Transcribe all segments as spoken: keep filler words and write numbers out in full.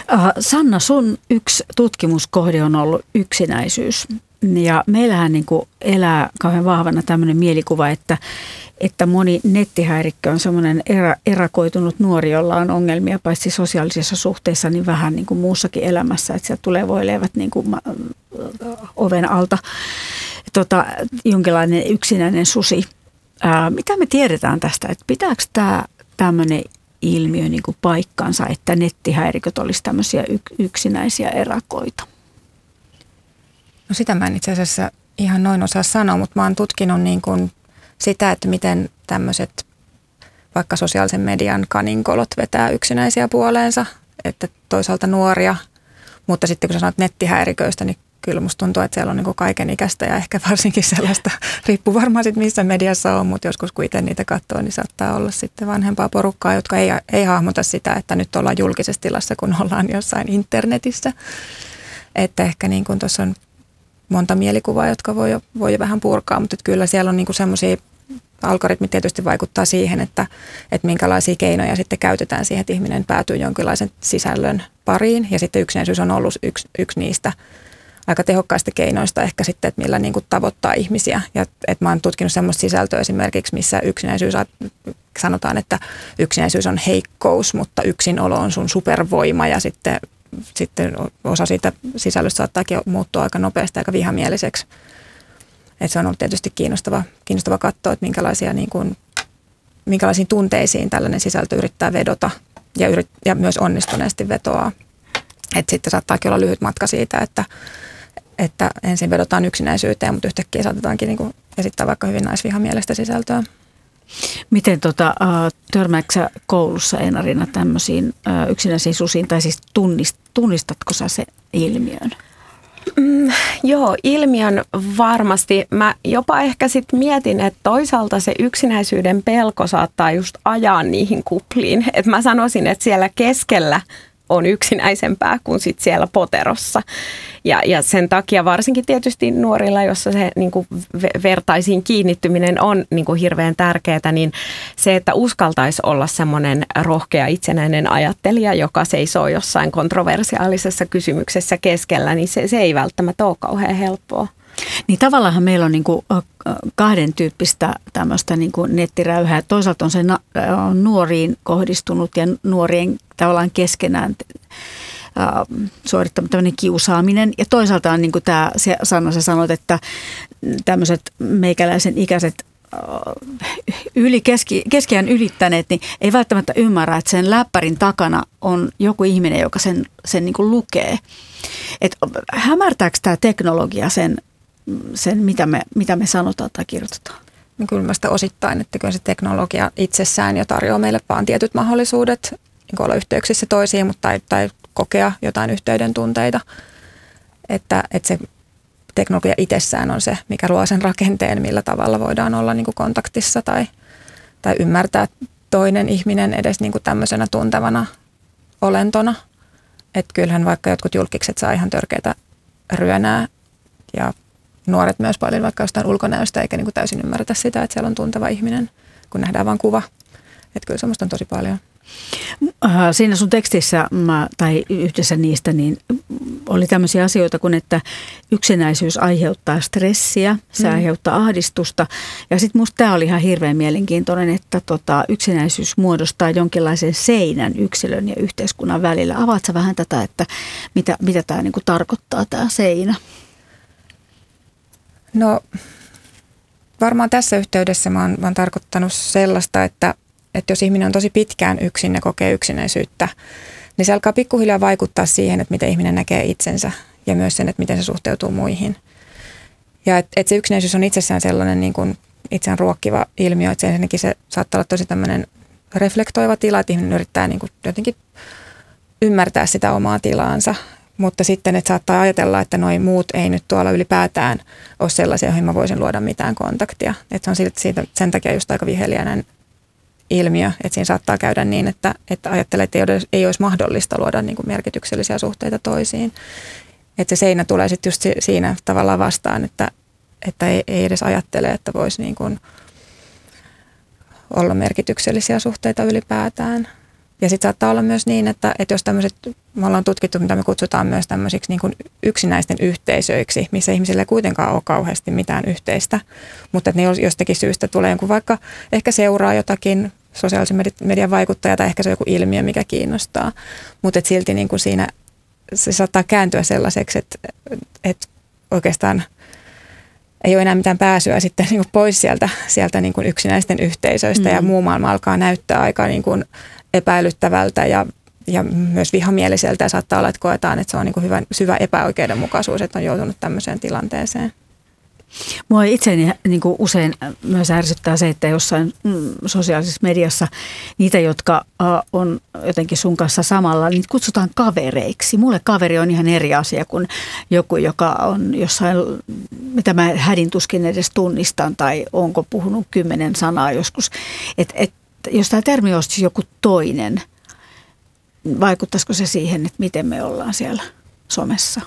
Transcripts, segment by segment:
Sanna, sun yksi tutkimuskohde on ollut yksinäisyys. Ja meillähän niin kuin elää kauhean vahvana tämmöinen mielikuva, että, että moni nettihäirikkö on semmoinen erä, erakoitunut nuori, jolla on ongelmia paitsi sosiaalisissa suhteissa, niin vähän niin kuin muussakin elämässä. Että sieltä tulee voileivät niin kuin oven alta. Tota, jonkinlainen yksinäinen susi. Ää, mitä me tiedetään tästä? Että pitääkö tämä tämmöinen ilmiö niin kuin paikkansa, että nettihäiriköt olisi tämmöisiä yksinäisiä erakoita? No sitä mä en itse asiassa ihan noin osaa sanoa, mutta mä oon tutkinut niin kuin sitä, että miten tämmöiset vaikka sosiaalisen median kaninkolot vetää yksinäisiä puoleensa, että toisaalta nuoria, mutta sitten kun sä sanot nettihäiriköistä, niin kyllä musta tuntuu, että siellä on niin kuin kaikenikäistä ja ehkä varsinkin sellaista, riippuu varmaan sitten missä mediassa on, mutta joskus kun itse niitä katsoo, niin saattaa olla sitten vanhempaa porukkaa, jotka ei, ei hahmota sitä, että nyt ollaan julkisessa tilassa, kun ollaan jossain internetissä. Että ehkä niin kuin tuossa on monta mielikuvaa, jotka voi jo, voi jo vähän purkaa, mutta kyllä siellä on niin kuin semmoisia, algoritmit tietysti vaikuttaa siihen, että, että minkälaisia keinoja sitten käytetään siihen, että ihminen päätyy jonkinlaisen sisällön pariin. Ja sitten yksinäisyys on ollut yksi, yksi niistä aika tehokkaista keinoista ehkä sitten, että millä niin kuin tavoittaa ihmisiä. Ja että mä oon tutkinut semmoista sisältöä esimerkiksi, missä yksinäisyys, sanotaan, että yksinäisyys on heikkous, mutta yksinolo on sun supervoima ja sitten Sitten osa siitä sisällöstä saattaakin muuttua aika nopeasti, aika vihamieliseksi. Et se on ollut tietysti kiinnostava, kiinnostava katsoa, että minkälaisia, niin kuin, minkälaisiin tunteisiin tällainen sisältö yrittää vedota ja, yrit, ja myös onnistuneesti vetoaa. Et sitten saattaakin olla lyhyt matka siitä, että, että ensin vedotaan yksinäisyyteen, mutta yhtäkkiä saatetaankin niin kuin esittää vaikka hyvin naisvihamielistä sisältöä. Miten tota, törmäätkö sä koulussa, Eina-Riina, tämmöisiin yksinäisiin susiin, tai siis tunnist, tunnistatko sä se ilmiön? Mm, joo, ilmiön varmasti. Mä jopa ehkä sitten mietin, että toisaalta se yksinäisyyden pelko saattaa just ajaa niihin kupliin. Että mä sanoisin, että siellä keskellä on yksinäisempää kuin sit siellä poterossa. Ja, ja sen takia varsinkin tietysti nuorilla, jossa se niin kuin vertaisiin kiinnittyminen on niin kuin hirveän tärkeää, niin se, että uskaltaisi olla semmoinen rohkea itsenäinen ajattelija, joka seisoo jossain kontroversiaalisessa kysymyksessä keskellä, niin se, se ei välttämättä ole kauhean helppoa. Niin tavallaan meillä on niin kuin kahden tyyppistä tämmöistä niin kuin nettiräyhää. Toisaalta on se na- on nuoriin kohdistunut ja nuorien tavallaan keskenään äh, suorittama tämmöinen kiusaaminen. Ja toisaalta on niin kuin tämä, se Sanna, sä sanot, että tämmöiset meikäläisen ikäiset yli keski, keskiään ylittäneet, niin ei välttämättä ymmärrä, että sen läppärin takana on joku ihminen, joka sen, sen niin kuin lukee. Et hämärtääkö tämä teknologia sen, sen mitä, me, mitä me sanotaan tai kirjoitetaan? No kyllä mä sitä osittain, että kyllä se teknologia itsessään jo tarjoaa meille vaan tietyt mahdollisuudet niin olla yhteyksissä toisiin, mutta tai, tai kokea jotain yhteyden tunteita. Että, että se teknologia itsessään on se, mikä luo sen rakenteen, millä tavalla voidaan olla niin kuin kontaktissa tai, tai ymmärtää toinen ihminen edes niin kuin tämmöisenä tuntevana olentona. Että kyllähän vaikka jotkut julkikset saa ihan törkeätä ryönää ja nuoret myös paljon vaikka jostain ulkonäöstä eikä niin kuin täysin ymmärretä sitä, että siellä on tunteva ihminen, kun nähdään vain kuva. Että kyllä semmoista on tosi paljon. Siinä sun tekstissä mä, tai yhdessä niistä niin oli tämmöisiä asioita kuin, että yksinäisyys aiheuttaa stressiä, se mm. aiheuttaa ahdistusta. Ja sitten musta tämä oli ihan hirveän mielenkiintoinen, että tota, yksinäisyys muodostaa jonkinlaisen seinän yksilön ja yhteiskunnan välillä. Avaat sä vähän tätä, että mitä, mitä tämä niinku tarkoittaa tämä seinä? No varmaan tässä yhteydessä mä oon, mä oon tarkoittanut sellaista, että että jos ihminen on tosi pitkään yksin ja kokee yksinäisyyttä, niin se alkaa pikkuhiljaa vaikuttaa siihen, että miten ihminen näkee itsensä ja myös sen, että miten se suhteutuu muihin. Ja että et se yksinäisyys on itsessään sellainen niin kuin itseään ruokkiva ilmiö, että ensinnäkin se saattaa olla tosi tämmöinen reflektoiva tila, että ihminen yrittää niin kuin jotenkin ymmärtää sitä omaa tilaansa, mutta sitten että saattaa ajatella, että noi muut ei nyt tuolla ylipäätään ole sellaisia, joihin mä voisin luoda mitään kontaktia. Että se on siitä, siitä, sen takia just aika viheliäinen ilmiö, että siinä saattaa käydä niin, että, että ajattelee, että ei, ole, ei olisi mahdollista luoda niin kuin merkityksellisiä suhteita toisiin. Että se seinä tulee sitten just siinä tavallaan vastaan, että, että ei, ei edes ajattele, että voisi niin kuin olla merkityksellisiä suhteita ylipäätään. Ja sitten saattaa olla myös niin, että, että jos tämmöiset, me ollaan tutkittu, mitä me kutsutaan myös tämmöisiksi niin kuin yksinäisten yhteisöiksi, missä ihmisillä ei kuitenkaan ole kauheasti mitään yhteistä, mutta että ne jostakin syystä tulee jonkun vaikka ehkä seuraa jotakin sosiaalisen median vaikuttaja tai ehkä se on joku ilmiö, mikä kiinnostaa, mutta että silti niin kuin siinä se saattaa kääntyä sellaiseksi, että, että oikeastaan ei ole enää mitään pääsyä sitten niin kuin pois sieltä, sieltä niin kuin yksinäisten yhteisöistä mm. ja muu maailma alkaa näyttää aika niin kuin epäilyttävältä ja, ja myös vihamieliseltä ja saattaa olla, että koetaan, että se on niin kuin hyvä, syvä epäoikeudenmukaisuus, että on joutunut tämmöiseen tilanteeseen. Mua itseäni niin kuin usein myös ärsyttää se, että jossain mm, sosiaalisessa mediassa niitä, jotka uh, on jotenkin sun kanssa samalla, niin kutsutaan kavereiksi. Mulle kaveri on ihan eri asia kuin joku, joka on jossain, mitä mä hädin tuskin edes tunnistan tai onko puhunut kymmenen sanaa joskus. Et, et, jos tämä termi olisi joku toinen, vaikuttaisiko se siihen, että miten me ollaan siellä somessa?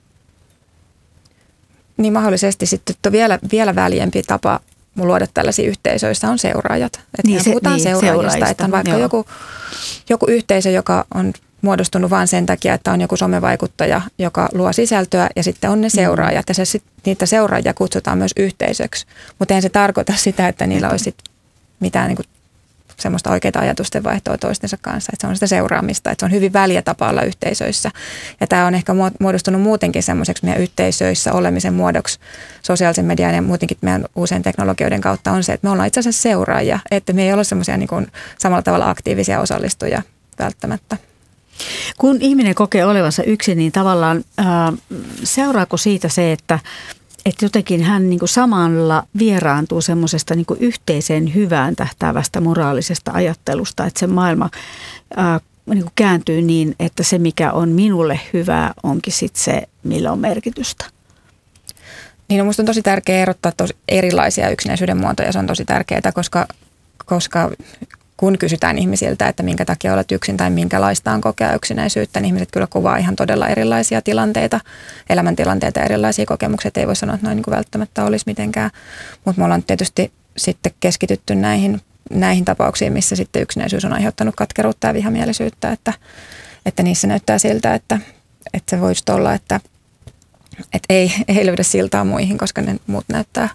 Niin mahdollisesti sitten vielä, vielä väljempi tapa luoda tällaisia yhteisöissä on seuraajat. Että niin se, puhutaan niin, seuraajista, että on vaikka joku, joku yhteisö, joka on muodostunut vain sen takia, että on joku somevaikuttaja, joka luo sisältöä ja sitten on ne seuraajat. Ja se, sit, niitä seuraajia kutsutaan myös yhteisöksi, mutta eihän se tarkoita sitä, että niillä olisi mitään niin kuin semmoista oikeaa ajatusten vaihtoa toistensa kanssa, että se on sitä seuraamista, että se on hyvin väliä tapa olla yhteisöissä. Ja tämä on ehkä muodostunut muutenkin semmoiseksi meidän yhteisöissä olemisen muodoksi sosiaalisen median ja muutenkin meidän uusien teknologioiden kautta on se, että me ollaan itse asiassa seuraajia, että me ei ole semmoisia niin kuin samalla tavalla aktiivisia osallistujia välttämättä. Kun ihminen kokee olevansa yksin, niin tavallaan äh, seuraako siitä se, että Että jotenkin hän niin kuin samalla vieraantuu semmoisesta niin kuin yhteiseen hyvään tähtäävästä moraalisesta ajattelusta, että se maailma ää, niin kuin kääntyy niin, että se mikä on minulle hyvää onkin sitten se, millä on merkitystä. Niin, no musta on tosi tärkeää erottaa tosi erilaisia yksinäisyyden muotoja, se on tosi tärkeää, koska, koska kun kysytään ihmisiltä, että minkä takia olet yksin tai minkälaista on kokea yksinäisyyttä, niin ihmiset kyllä kuvaa ihan todella erilaisia tilanteita, elämäntilanteita ja erilaisia kokemuksia. Ei voi sanoa, että noin niin kuin välttämättä olisi mitenkään, mutta me ollaan tietysti sitten keskitytty näihin, näihin tapauksiin, missä sitten yksinäisyys on aiheuttanut katkeruutta ja vihamielisyyttä, että, että niissä näyttää siltä, että, että se voisi olla, että, että ei, ei löydä siltaa muihin, koska ne muut näyttää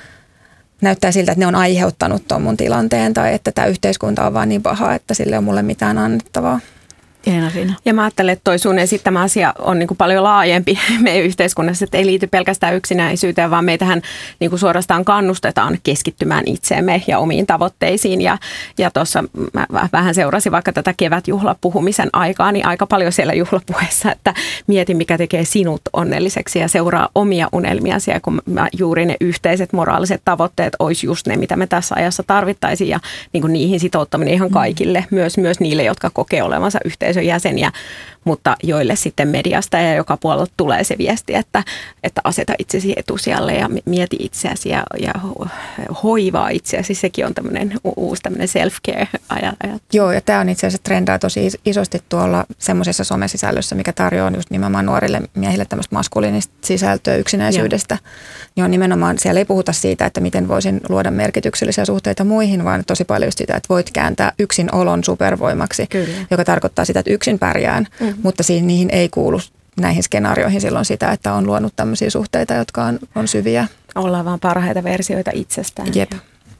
Näyttää siltä, että ne on aiheuttanut tuon mun tilanteen tai että tämä yhteiskunta on vaan niin paha, että sille ei ole mulle mitään annettavaa. Eena-Riina. Ja mä ajattelen, että toi sun esittämä asia on niin kuin paljon laajempi meidän yhteiskunnassa, että ei liity pelkästään yksinäisyyteen, vaan meitähän niin kuin suorastaan kannustetaan keskittymään itseemme ja omiin tavoitteisiin. Ja, ja tuossa mä vähän seurasin vaikka tätä kevätjuhlapuhumisen aikaa, niin aika paljon siellä juhlapuheessa, että mieti mikä tekee sinut onnelliseksi ja seuraa omia unelmiasi. Ja kun mä, juuri ne yhteiset moraaliset tavoitteet olisi just ne, mitä me tässä ajassa tarvittaisiin ja niin kuin niihin sitouttaminen ihan kaikille, mm. myös, myös niille, jotka kokee olevansa yhteisön jäseniä, mutta joille sitten mediasta ja joka puolelta tulee se viesti, että, että aseta itsesi etusijalle ja mieti itseäsi ja, ja hoivaa itseäsi. Sekin on tämmöinen uusi tämmöinen self-care-ajat. Joo, ja tämä on itse asiassa trendaa tosi isosti tuolla semmoisessa somesisällössä, mikä tarjoaa just nimenomaan nuorille miehille tämmöistä maskuliinista sisältöä yksinäisyydestä. Niin on nimenomaan, siellä ei puhuta siitä, että miten voisin luoda merkityksellisiä suhteita muihin, vaan tosi paljon just sitä, että voit kääntää yksin olon supervoimaksi, Kyllä. joka tarkoittaa sitä, että yksin pärjään, mm-hmm. mutta siihen, niihin ei kuulu näihin skenaarioihin silloin sitä, että on luonut tämmöisiä suhteita, jotka on, on syviä. Ollaan vaan parhaita versioita itsestään. Jep.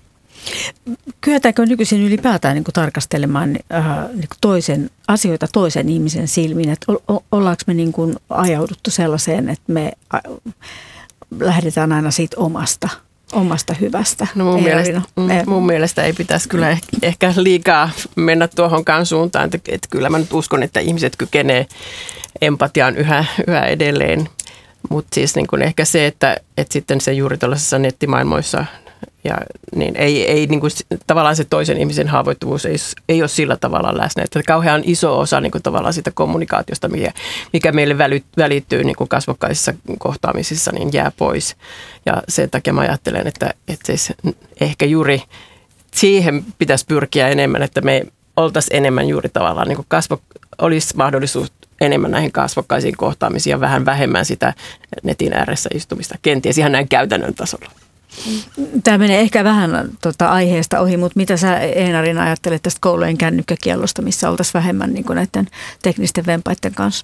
Kyetäänkö nykyisin ylipäätään niin kuin tarkastelemaan äh, niin kuin toisen, asioita toisen ihmisen silmin? Että o, ollaanko me niin kuin ajauduttu sellaiseen, että me äh, lähdetään aina siitä omasta, omasta hyvästä? No mun, mielestä, mun mielestä ei pitäisi kyllä ehkä liikaa mennä tuohonkaan suuntaan. Että, että kyllä mä nyt uskon, että ihmiset kykenee empatiaan yhä, yhä edelleen. Mutta siis niin kuin ehkä se, että, että sitten se juuri tällaisissa nettimaailmoissa ja niin ei, ei niin kuin, tavallaan se toisen ihmisen haavoittuvuus ei, ei ole sillä tavalla läsnä. Että kauhean iso osa niin kuin tavallaan sitä kommunikaatiosta, mikä, mikä meille väly, välittyy niin kuin kasvokkaisissa kohtaamisissa, niin jää pois. Ja sen takia mä ajattelen, että, että siis ehkä juuri siihen pitäisi pyrkiä enemmän, että me oltaisiin enemmän juuri tavallaan niin kuin kasvo, olisi mahdollisuus enemmän näihin kasvokkaisiin kohtaamisiin ja vähän vähemmän sitä netin ääressä istumista. Kenties ihan näin käytännön tasolla. Tämä menee ehkä vähän tota, aiheesta ohi, mutta mitä sä Einarin ajattelet tästä koulujen kännykkäkiellosta, missä oltaisiin vähemmän niin kuin näiden teknisten vempaiden kanssa?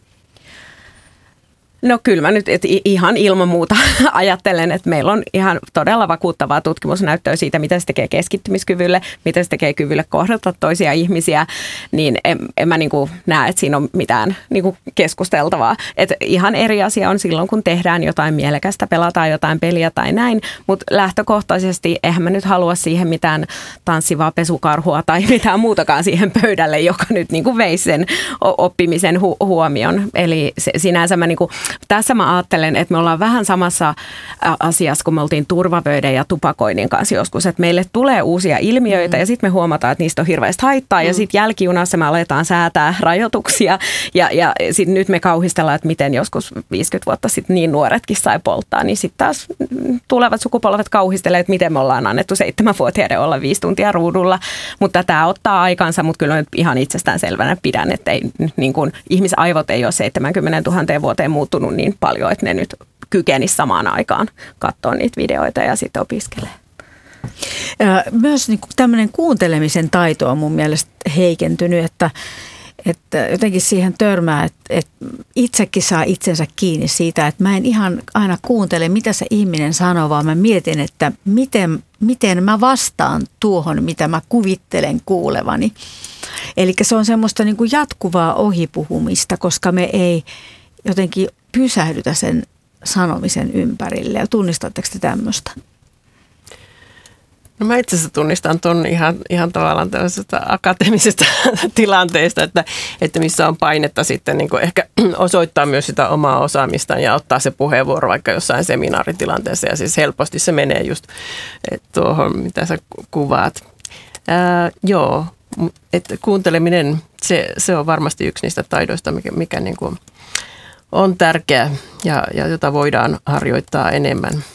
No kyllä mä nyt et ihan ilman muuta ajattelen, että meillä on ihan todella vakuuttavaa tutkimusnäyttöä siitä, mitä se tekee keskittymiskyvylle, mitä se tekee kyvylle kohdata toisia ihmisiä, niin en, en mä niinku näe, että siinä on mitään niinku keskusteltavaa. Et ihan eri asia on silloin, kun tehdään jotain mielekästä, pelataan jotain peliä tai näin, mutta lähtökohtaisesti eihän mä nyt halua siihen mitään tanssivaa pesukarhua tai mitään muutakaan siihen pöydälle, joka nyt niinku veisi sen oppimisen hu- huomion. Eli se, sinänsä mä niinku tässä mä ajattelen, että me ollaan vähän samassa asiassa, kun me oltiin turvavöiden ja tupakoinnin kanssa joskus, että meille tulee uusia ilmiöitä mm. ja sitten me huomataan, että niistä on hirveästi haittaa mm. ja sitten jälkijunassa me aletaan säätää rajoituksia ja, ja sitten nyt me kauhistellaan, että miten joskus viisikymmentä vuotta sitten niin nuoretkin sai polttaa, niin sitten taas tulevat sukupolvet kauhistelee, että miten me ollaan annettu seitsemänvuotiaiden olla viisi tuntia ruudulla, mutta tämä ottaa aikansa, mutta kyllä nyt ihan itsestään selvänä pidän, että ei, niin kuin, ihmisaivot ei ole seitsemänkymmentätuhatta vuoteen muuttunut niin paljon, että ne nyt kykenisi samaan aikaan katsoa niitä videoita ja sitten opiskelee. Myös niin tämmöinen kuuntelemisen taito on mun mielestä heikentynyt, että, että jotenkin siihen törmää, että, että itsekin saa itsensä kiinni siitä, että mä en ihan aina kuuntele, mitä se ihminen sanoo, vaan mä mietin, että miten, miten mä vastaan tuohon, mitä mä kuvittelen kuulevani. Eli se on semmoista niin kuin jatkuvaa ohipuhumista, koska me ei jotenkin pysähdytä sen sanomisen ympärille. Ja tunnistatteko te tämmöistä? No mä itse asiassa tunnistan tuon ihan, ihan tavallaan tällaisesta akateemisesta tilanteesta, että, että missä on painetta sitten niin kuin ehkä osoittaa myös sitä omaa osaamistaan ja ottaa se puheenvuoro vaikka jossain seminaaritilanteessa. Ja siis helposti se menee just tuohon, mitä sä kuvaat. Ää, joo, että kuunteleminen, se, se on varmasti yksi niistä taidoista, mikä, mikä niin kuin on tärkeä ja, ja jota voidaan harjoittaa enemmän.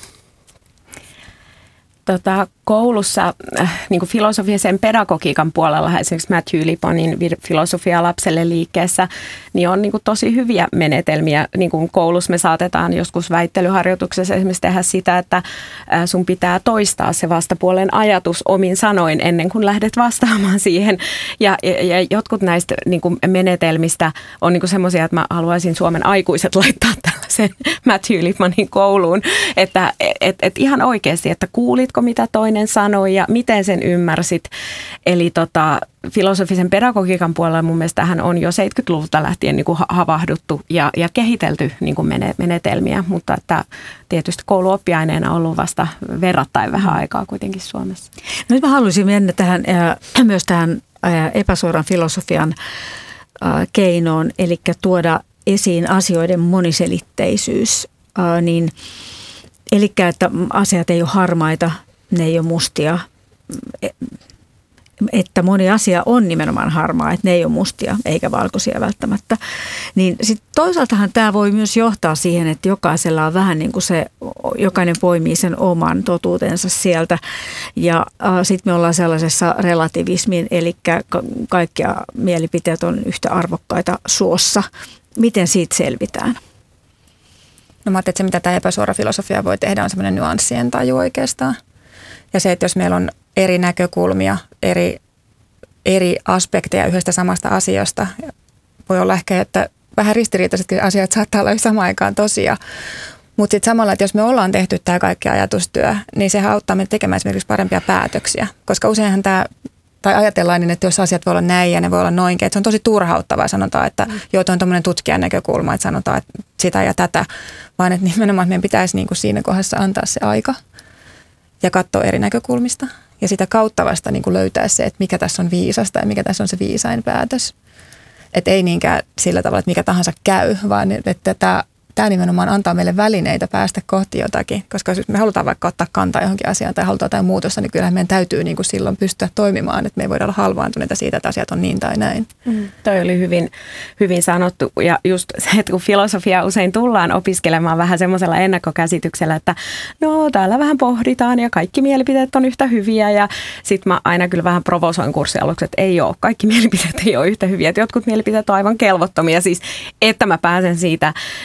Tota, koulussa äh, niin kuin filosofisen pedagogiikan puolella, esimerkiksi Matthew Liponin filosofia lapselle liikkeessä, niin on niin kuin tosi hyviä menetelmiä. Niin kuin koulussa me saatetaan joskus väittelyharjoituksessa esimerkiksi tehdä sitä, että äh, sun pitää toistaa se vastapuolen ajatus omin sanoin ennen kuin lähdet vastaamaan siihen. Ja, ja, ja jotkut näistä niin kuin menetelmistä on niin kuin semmoisia, että mä haluaisin Suomen aikuiset laittaa tällaisen Matthew Liponin kouluun, että et, et ihan oikeasti, että kuulitko mitä toinen sanoi ja miten sen ymmärsit. Eli tota, filosofisen pedagogiikan puolella mun mielestä tähän on jo seitsemänkymmentäluvulta lähtien niin kuin havahduttu ja, ja kehitelty niin kuin menetelmiä, mutta että tietysti kouluoppiaineena on ollut vasta verrattain vähän aikaa kuitenkin Suomessa. No nyt mä haluaisin mennä tähän, äh, myös tähän äh, epäsuoran filosofian äh, keinoon, eli tuoda esiin asioiden moniselitteisyys, äh, niin eli että asiat ei ole harmaita, ne ei ole mustia, että moni asia on nimenomaan harmaa, että ne ei ole mustia eikä valkoisia välttämättä. Niin sitten toisaaltahan tämä voi myös johtaa siihen, että jokaisella on vähän niin kuin se, jokainen poimii sen oman totuutensa sieltä. Ja äh, sitten me ollaan sellaisessa relativismin, eli ka- kaikkia mielipiteet on yhtä arvokkaita suossa. Miten siitä selvitään? No mä ajattelin, että se mitä tämä epäsuora filosofia voi tehdä on semmoinen nyanssien taju oikeastaan. Ja se, että jos meillä on eri näkökulmia, eri, eri aspekteja yhdestä samasta asiasta, voi olla ehkä, että vähän ristiriitaisetkin asiat saattaa olla samaan aikaan tosia. Mutta sitten samalla, että jos me ollaan tehty tämä kaikki ajatustyö, niin se auttaa meitä tekemään esimerkiksi parempia päätöksiä. Koska useinhan tämä, tai ajatellaan niin, että jos asiat voi olla näin ja ne voi olla noinkin, että se on tosi turhauttavaa, sanotaan, että mm. joo, tuo on tuommoinen tutkijan näkökulma, että sanotaan että sitä ja tätä, vaan että nimenomaan että meidän pitäisi niin kuin siinä kohdassa antaa se aika ja katsoa eri näkökulmista ja sitä kautta vasta niin kuin löytää se, että mikä tässä on viisasta ja mikä tässä on se viisain päätös. Että ei niinkään sillä tavalla, että mikä tahansa käy, vaan että tämä, tämä nimenomaan antaa meille välineitä päästä kohti jotakin. Koska jos me halutaan vaikka ottaa kantaa johonkin asiaan tai halutaan jotain muutosta, niin kyllähän meidän täytyy niin kuin silloin pystyä toimimaan. Että me ei voida olla halvaantuneita siitä, että asiat on niin tai näin. Mm. Toi oli hyvin, hyvin sanottu. Ja just se, että kun filosofia usein tullaan opiskelemaan vähän semmoisella ennakkokäsityksellä, että no täällä vähän pohditaan ja kaikki mielipiteet on yhtä hyviä. Ja sitten mä aina kyllä vähän provosoin kurssialuksi, että ei ole. Kaikki mielipiteet ei ole yhtä hyviä. Että jotkut mielipiteet on aivan kelvottomia. Siis että mä pääsen siitä niin kuin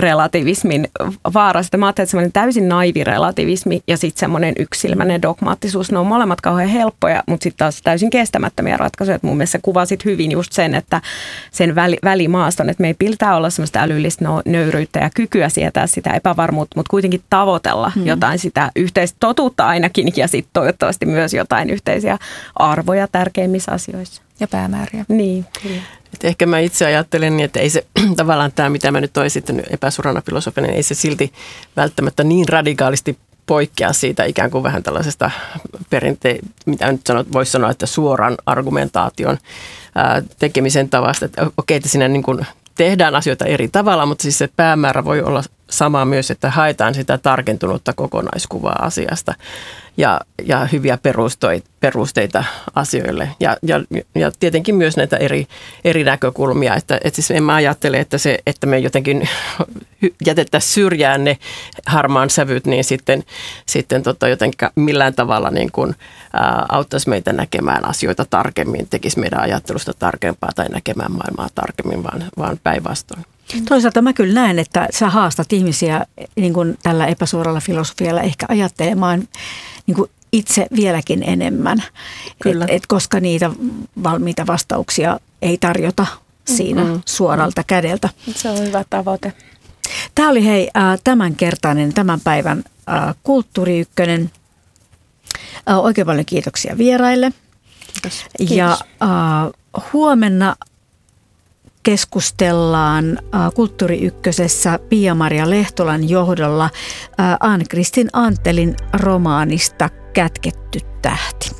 relativismin vaara. Sitten mä ajattelin, että semmoinen täysin naivi relativismi ja sitten semmoinen yksilmäinen dogmaattisuus, ne on molemmat kauhean helppoja, mutta sitten taas täysin kestämättömiä ratkaisuja. Et mun mielestä kuvasit hyvin just sen, että sen väli, välimaaston, että meillä pitää olla semmoista älyllistä nöyryyttä ja kykyä sietää sitä epävarmuutta, mutta kuitenkin tavoitella hmm. jotain sitä yhteistä totuutta ainakin ja sitten toivottavasti myös jotain yhteisiä arvoja tärkeimmissä asioissa. Ja päämääriä. Niin, kyllä. Et ehkä mä itse ajattelen niin, että ei se tavallaan tämä, mitä mä nyt olen esittänyt epäsurana filosofina, niin ei se silti välttämättä niin radikaalisti poikkea siitä ikään kuin vähän tällaisesta perinte, mitä nyt sanot, voisi sanoa, että suoran argumentaation ää, tekemisen tavasta. Että okei, että siinä niin kuin tehdään asioita eri tavalla, mutta siis se päämäärä voi olla sama myös, että haetaan sitä tarkentunutta kokonaiskuvaa asiasta ja, ja hyviä perusteita asioille. Ja, ja, ja tietenkin myös näitä eri, eri näkökulmia, että, että siis en mä ajattele, että, se, että me jotenkin jätettäisiin syrjään ne harmaan sävyt, niin sitten, sitten tota jotenkin millään tavalla niin kuin, ää, auttaisi meitä näkemään asioita tarkemmin, tekisi meidän ajattelusta tarkempaa tai näkemään maailmaa tarkemmin, vaan, vaan päinvastoin. Toisaalta mä kyllä näen, että sä haastat ihmisiä niin kuin tällä epäsuoralla filosofialla ehkä ajattelemaan niin kuin itse vieläkin enemmän, kyllä. Et, et koska niitä valmiita vastauksia ei tarjota siinä mm-hmm. suoralta kädeltä. Se on hyvä tavoite. Tämä oli hei tämänkertainen tämän päivän Kulttuuri Ykkönen. Oikein paljon kiitoksia vieraille. Kiitos. Ja uh, huomenna keskustellaan Kulttuuri Ykkösessä Pia-Maria Lehtolan johdolla Ann-Kristin Anttelin romaanista Kätketty tähti.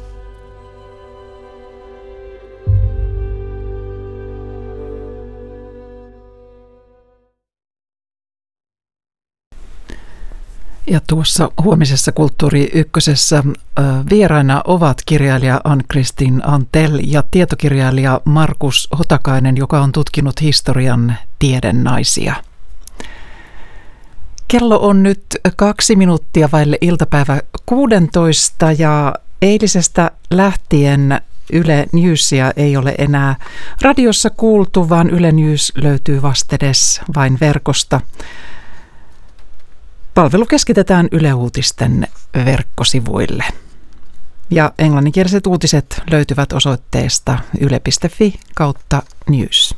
Ja tuossa huomisessa Kulttuuri Ykkösessä vieraina ovat kirjailija Ann-Kristin Anttel ja tietokirjailija Markus Hotakainen, joka on tutkinut historian tiedennaisia. Kello on nyt kaksi minuuttia vaille iltapäivä kuudentoista ja eilisestä lähtien Yle Newsia ei ole enää radiossa kuultu, vaan Yle News löytyy vastedes vain verkosta. Palvelu keskitetään Yle Uutisten verkkosivuille. Ja englanninkieliset uutiset löytyvät osoitteesta yle piste fi kautta news.